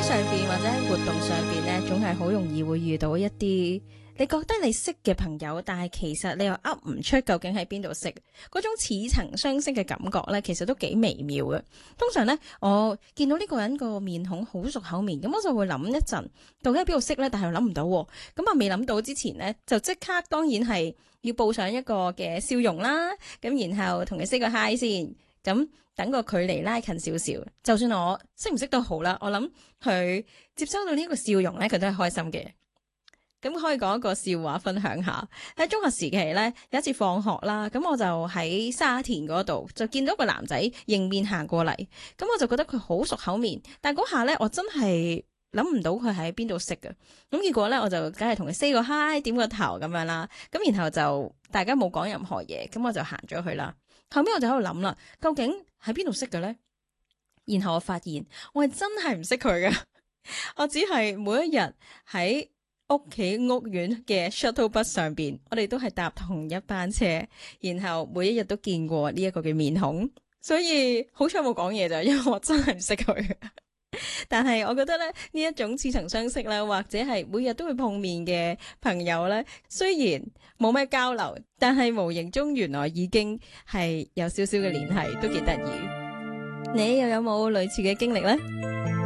上邊或者喺活動上邊咧，總係好容易會遇到一啲你覺得你識嘅朋友，但係其實你又噏唔出究竟喺邊度識，嗰種似曾相識嘅感覺咧，其實都幾微妙嘅。通常咧，我見到呢個人個面孔好熟口面，咁我就會諗一陣，究竟喺邊度識咧？但係又諗唔到喎。咁啊未諗到之前咧，就即刻當然係要報上一個嘅笑容啦，咁然後同佢 say 個 hi 先，咁等個距離拉近少少。就算我識唔識都好啦，我諗佢接收到呢個笑容咧，佢都係開心嘅。咁可以講一個笑話分享下。喺中學時期咧，有一次放學啦，咁我就喺沙田嗰度就見到個男仔迎面行過嚟，咁我就覺得佢好熟口面，但嗰下咧我真係諗唔到佢喺邊度識嘅。咁結果咧我就梗係同佢 say 個 hi 點個頭咁樣啦，咁然後就大家冇講任何嘢，咁我就行咗去啦。後尾我就喺度諗啦，究竟喺邊度識嘅咧？然後我發現我係真係唔識佢嘅，我只係每一日喺屋企屋苑嘅 shuttle bus 上邊，我哋都係搭同一班車，然後每一日都見過呢一個嘅面孔，所以好彩冇講嘢咋，因為我真係唔識佢。但係我覺得咧，呢一種似曾相識啦，或者係每日都會碰面嘅朋友咧，雖然冇咩交流，但係無形中原來已經係有少少嘅聯繫，都幾得意。你又有冇類似嘅經歷呢？